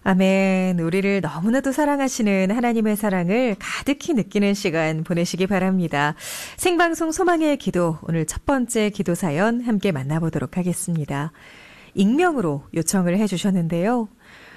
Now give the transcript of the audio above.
아멘. 우리를 너무나도 사랑하시는 하나님의 사랑을 가득히 느끼는 시간 보내시기 바랍니다. 생방송 소망의 기도, 오늘 첫 번째 기도 사연 함께 만나보도록 하겠습니다. 익명으로 요청을 해주셨는데요.